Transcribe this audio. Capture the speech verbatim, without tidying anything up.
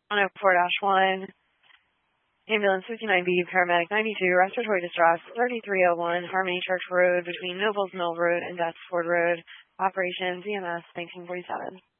one oh four dash one, ambulance fifty-nine B, paramedic ninety-two, respiratory distress, thirty-three oh one, Harmony Church Road between Nobles Mill Road and Dutch Ford Road, operation Z M S nineteen forty-seven.